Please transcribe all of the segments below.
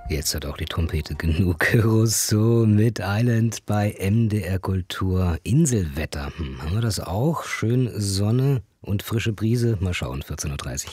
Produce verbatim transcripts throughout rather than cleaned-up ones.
Jetzt hat auch die Trompete genug. Rousseau mit Island bei M D R Kultur. Inselwetter. Hm, haben wir das auch? Schön Sonne und frische Brise. Mal schauen, vierzehn Uhr dreißig.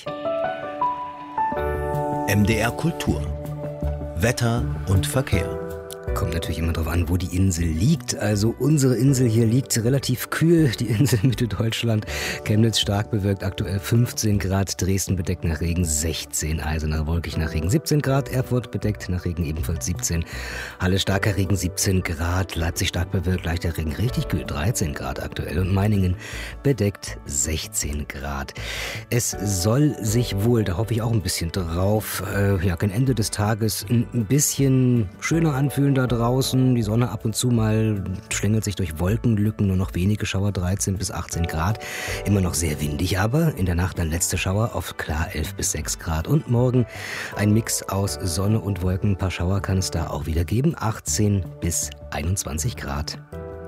M D R Kultur. Wetter und Verkehr. Kommt natürlich immer darauf an, wo die Insel liegt. Also unsere Insel hier liegt relativ kühl, die Insel Mitteldeutschland. Chemnitz stark bewölkt, aktuell fünfzehn Grad. Dresden bedeckt nach Regen sechzehn. Eisenach wolkig nach Regen siebzehn Grad. Erfurt bedeckt nach Regen ebenfalls siebzehn. Halle starker Regen siebzehn Grad. Leipzig stark bewölkt, leichter Regen richtig kühl, dreizehn Grad aktuell. Und Meiningen bedeckt sechzehn Grad. Es soll sich wohl, da hoffe ich auch ein bisschen drauf, äh, ja, gegen Ende des Tages ein bisschen schöner anfühlen da draußen. Die Sonne ab und zu mal schlängelt sich durch Wolkenlücken, nur noch wenige Schauer, dreizehn bis achtzehn Grad. Immer noch sehr windig, aber in der Nacht dann letzte Schauer auf klar elf bis sechs Grad. Und morgen ein Mix aus Sonne und Wolken. Ein paar Schauer kann es da auch wieder geben. achtzehn bis einundzwanzig Grad.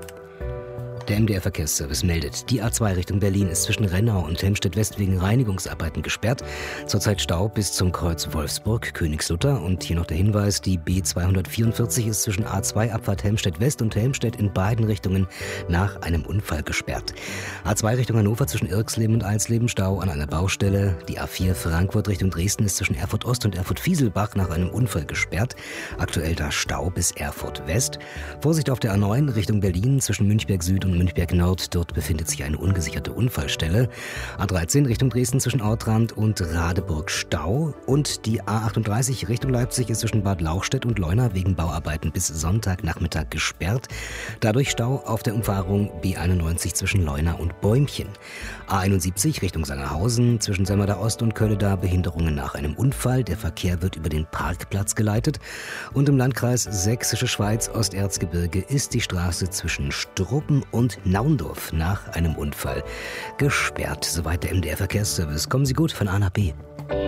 Der M D R-Verkehrsservice meldet, die A zwei Richtung Berlin ist zwischen Rennau und Helmstedt-West wegen Reinigungsarbeiten gesperrt. Zurzeit Stau bis zum Kreuz Wolfsburg, Königslutter. Und hier noch der Hinweis, die B zweihundertvierundvierzig ist zwischen A zwei Abfahrt Helmstedt-West und Helmstedt in beiden Richtungen nach einem Unfall gesperrt. A zwei Richtung Hannover zwischen Irxleben und Alsleben, Stau an einer Baustelle. Die A vier Frankfurt Richtung Dresden ist zwischen Erfurt Ost und Erfurt Fieselbach nach einem Unfall gesperrt. Aktuell da Stau bis Erfurt West. Vorsicht auf der A neun Richtung Berlin zwischen Münchberg Süd und Münchberg Nord, dort befindet sich eine ungesicherte Unfallstelle. A dreizehn Richtung Dresden zwischen Ortrand und Radeburg Stau. Und die A achtunddreißig Richtung Leipzig ist zwischen Bad Lauchstädt und Leuna wegen Bauarbeiten bis Sonntagnachmittag gesperrt. Dadurch Stau auf der Umfahrung B einundneunzig zwischen Leuna und Bäumchen. A einundsiebzig Richtung Sangerhausen zwischen Semmerda Ost und Kölleda Behinderungen nach einem Unfall. Der Verkehr wird über den Parkplatz geleitet. Und im Landkreis Sächsische Schweiz Osterzgebirge ist die Straße zwischen Struppen und Naundorf nach einem Unfall gesperrt. Soweit der M D R-Verkehrsservice. Kommen Sie gut von A nach B.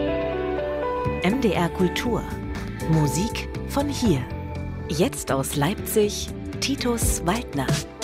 M D R Kultur. Musik von hier. Jetzt aus Leipzig, Titus Waldner.